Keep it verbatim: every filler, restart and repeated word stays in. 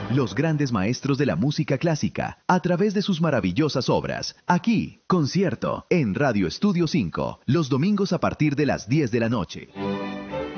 Los grandes maestros de la música clásica, a través de sus maravillosas obras. Aquí, concierto, en Radio Estudio cinco, los domingos a partir de las diez de la noche.